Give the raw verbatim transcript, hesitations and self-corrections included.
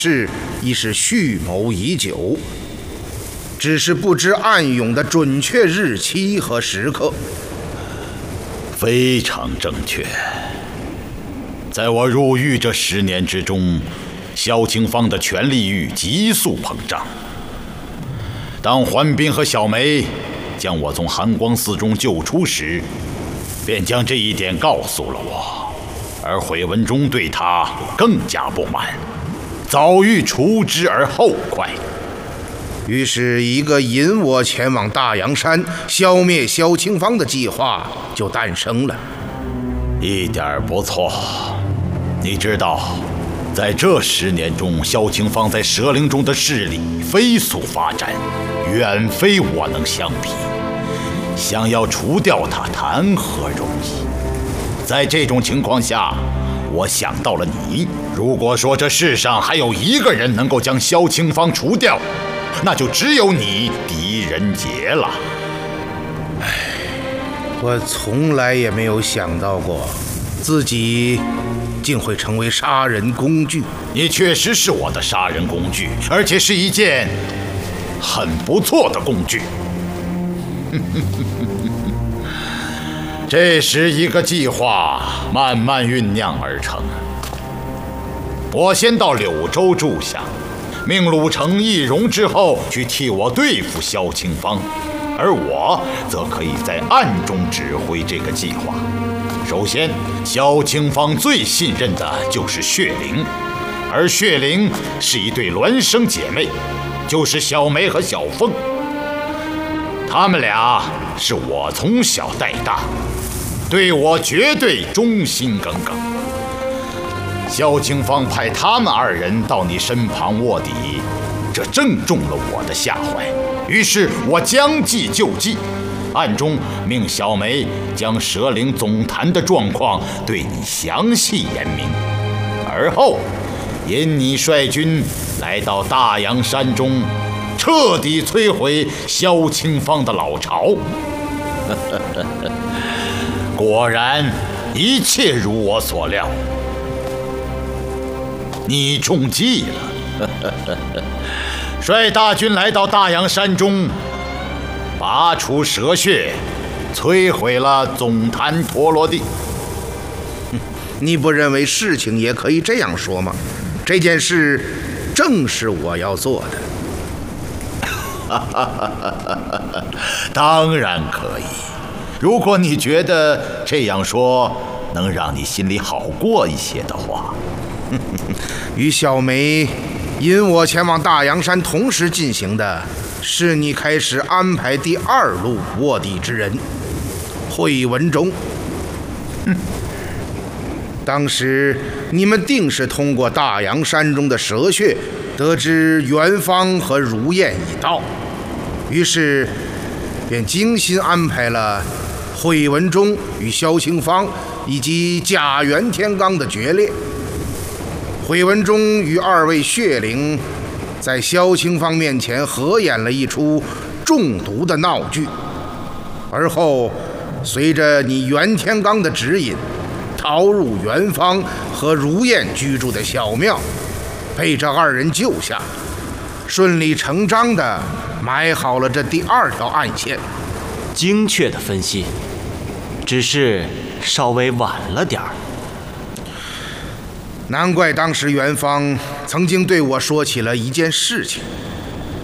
事已是蓄谋已久，只是不知暗涌的准确日期和时刻。 非常正确。在我入狱这十年之中，萧清芳的权力欲急速膨胀。当桓斌和小梅将我从寒光寺中救出时，便将这一点告诉了我，而毁文中对他更加不满，早欲除之而后快。 于是，一个引我前往大洋山消灭萧清芳的计划就诞生了。 一点不错。你知道，在这十年中，萧清芳在蛇灵中的势力飞速发展，远非我能相比。想要除掉他，谈何容易？在这种情况下，我想到了你。如果说这世上还有一个人能够将萧清芳除掉，那就只有你，狄仁杰了。 唉，我从来也没有想到过，自己竟会成为杀人工具。 你确实是我的杀人工具，而且是一件很不错的工具。这时，一个计划慢慢酝酿而成。我先到柳州住下，命鲁城易容之后去替我对付萧清芳，而我则可以在暗中指挥这个计划。首先，萧清芳最信任的就是血灵，而血灵是一对孪生姐妹，就是小梅和小凤。她们俩是我从小带大，对我绝对忠心耿耿。萧清芳派他们二人到你身旁卧底，这正中了我的下怀。于是我将计就计，暗中命小梅将蛇灵总坛的状况对你详细言明，而后引你率军来到大洋山中，彻底摧毁萧清芳的老巢。果然，一切如我所料。你中计了。率大军来到大洋山中，拔除蛇穴，摧毁了总坛陀罗地。 你不认为事情也可以这样说吗？这件事正是我要做的。 当然可以，如果你觉得这样说能让你心里好过一些的话。 与小梅引我前往大洋山同时进行的是你开始安排第二路卧底之人惠文忠。当时你们定是通过大洋山中的蛇穴得知元芳和如燕已到，于是便精心安排了惠文忠与萧清芳以及贾元天罡的决裂。惠文忠与二位血灵在萧清芳面前合演了一出中毒的闹剧，而后随着你袁天罡的指引，逃入元芳和如燕居住的小庙，被这二人救下，顺理成章地埋好了这第二条暗线。 精确的分析，只是稍微晚了点儿。 难怪当时元芳曾经对我说起了一件事情。